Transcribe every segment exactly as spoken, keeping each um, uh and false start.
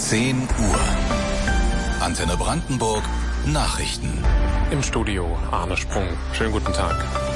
zehn Uhr. Antenne Brandenburg Nachrichten. Im Studio Arne Sprung. Schönen guten Tag.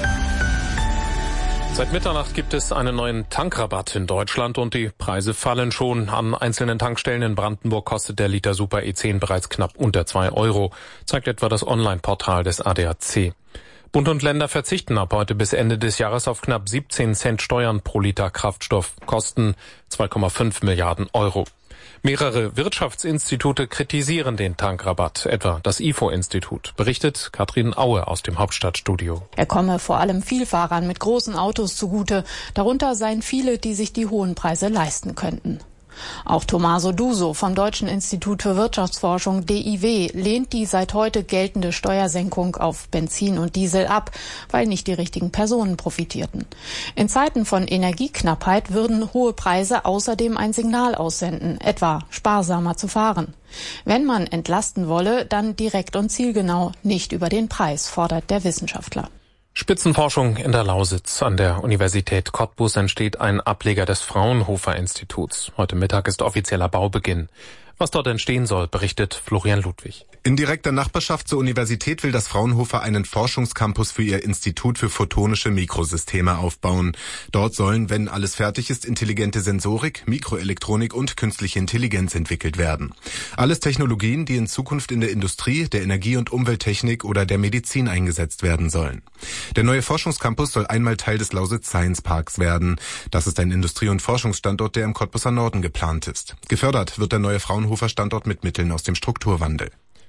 Seit Mitternacht gibt es einen neuen Tankrabatt in Deutschland und die Preise fallen schon. An einzelnen Tankstellen in Brandenburg kostet der Liter Super E zehn bereits knapp unter zwei Euro, zeigt etwa das Online-Portal des A D A C. Bund und Länder verzichten ab heute bis Ende des Jahres auf knapp siebzehn Cent Steuern pro Liter Kraftstoff, Kosten zwei Komma fünf Milliarden Euro. Mehrere Wirtschaftsinstitute kritisieren den Tankrabatt, etwa das I F O-Institut, berichtet Katrin Aue aus dem Hauptstadtstudio. Er komme vor allem Vielfahrern mit großen Autos zugute, darunter seien viele, die sich die hohen Preise leisten könnten. Auch Tommaso Duso vom Deutschen Institut für Wirtschaftsforschung D I W lehnt die seit heute geltende Steuersenkung auf Benzin und Diesel ab, weil nicht die richtigen Personen profitierten. In Zeiten von Energieknappheit würden hohe Preise außerdem ein Signal aussenden, etwa sparsamer zu fahren. Wenn man entlasten wolle, dann direkt und zielgenau, nicht über den Preis, fordert der Wissenschaftler. Spitzenforschung in der Lausitz. An der Universität Cottbus entsteht ein Ableger des Fraunhofer-Instituts. Heute Mittag ist offizieller Baubeginn. Was dort entstehen soll, berichtet Florian Ludwig. In direkter Nachbarschaft zur Universität will das Fraunhofer einen Forschungscampus für ihr Institut für photonische Mikrosysteme aufbauen. Dort sollen, wenn alles fertig ist, intelligente Sensorik, Mikroelektronik und künstliche Intelligenz entwickelt werden. Alles Technologien, die in Zukunft in der Industrie, der Energie- und Umwelttechnik oder der Medizin eingesetzt werden sollen. Der neue Forschungscampus soll einmal Teil des Lausitz Science Parks werden. Das ist ein Industrie- und Forschungsstandort, der im Cottbuser Norden geplant ist. Gefördert wird der neue Fraunhofer Standort mit Mitteln aus dem Strukturwandel.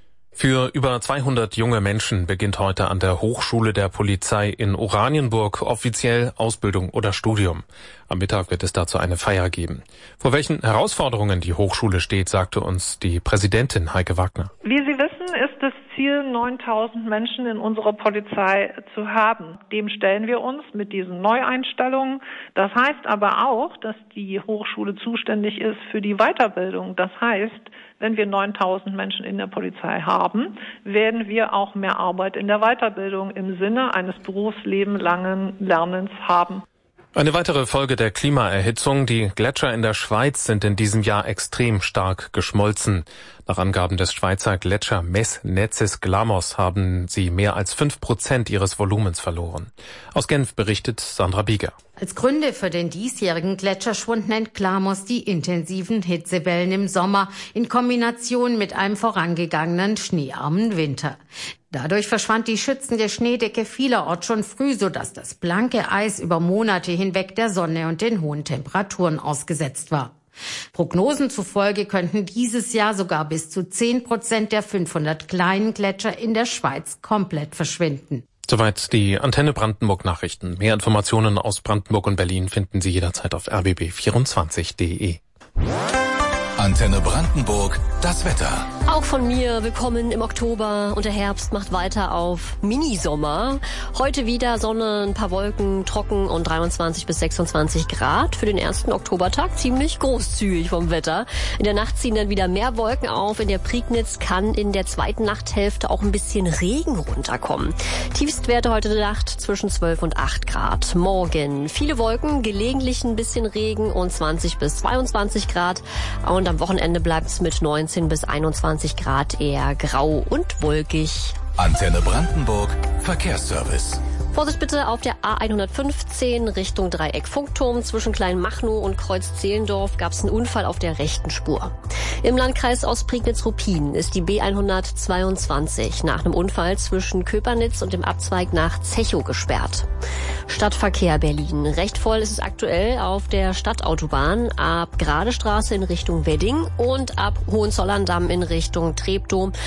Für über zweihundert junge Menschen beginnt heute an der Hochschule der Polizei in Oranienburg offiziell Ausbildung oder Studium. Am Mittag wird es dazu eine Feier geben. Vor welchen Herausforderungen die Hochschule steht, sagte uns die Präsidentin Heike Wagner. Wie Sie wissen, ist das Ziel, neuntausend Menschen in unserer Polizei zu haben. Dem stellen wir uns mit diesen Neueinstellungen. Das heißt aber auch, dass die Hochschule zuständig ist für die Weiterbildung. Das heißt, wenn wir neuntausend Menschen in der Polizei haben, werden wir auch mehr Arbeit in der Weiterbildung im Sinne eines berufslebenlangen Lernens haben. Eine weitere Folge der Klimaerhitzung. Die Gletscher in der Schweiz sind in diesem Jahr extrem stark geschmolzen. Nach Angaben des Schweizer Gletschermessnetzes Glamos haben sie mehr als fünf Prozent ihres Volumens verloren. Aus Genf berichtet Sandra Bieger. Als Gründe für den diesjährigen Gletscherschwund nennt Glamos die intensiven Hitzewellen im Sommer in Kombination mit einem vorangegangenen schneearmen Winter. Dadurch verschwand die schützende Schneedecke vielerorts schon früh, sodass das blanke Eis über Monate hinweg der Sonne und den hohen Temperaturen ausgesetzt war. Prognosen zufolge könnten dieses Jahr sogar bis zu zehn Prozent der fünfhundert kleinen Gletscher in der Schweiz komplett verschwinden. Soweit die Antenne Brandenburg Nachrichten. Mehr Informationen aus Brandenburg und Berlin finden Sie jederzeit auf r b b vierundzwanzig punkt d e. Antenne Brandenburg, das Wetter. Auch von mir willkommen im Oktober und der Herbst macht weiter auf Minisommer. Heute wieder Sonne, ein paar Wolken, trocken und dreiundzwanzig bis sechsundzwanzig Grad. Für den ersten Oktobertag ziemlich großzügig vom Wetter. In der Nacht ziehen dann wieder mehr Wolken auf. In der Prignitz kann in der zweiten Nachthälfte auch ein bisschen Regen runterkommen. Tiefstwerte heute Nacht zwischen zwölf und acht Grad. Morgen viele Wolken, gelegentlich ein bisschen Regen und zwanzig bis zweiundzwanzig Grad. Und am Wochenende bleibt es mit neunzehn bis einundzwanzig Grad eher grau und wolkig. Antenne Brandenburg, Verkehrsservice. Vorsicht bitte auf der A hundertfünfzehn Richtung Dreieck Funkturm. Zwischen Kleinmachnow und Kreuz-Zehlendorf gab es einen Unfall auf der rechten Spur. Im Landkreis Ostprignitz-Ruppin ist die B hundertzweiundzwanzig nach einem Unfall zwischen Köpernitz und dem Abzweig nach Zechow gesperrt. Stadtverkehr Berlin. Recht voll ist es aktuell auf der Stadtautobahn ab Gradestraße in Richtung Wedding und ab Hohenzollern-Damm in Richtung Treptow.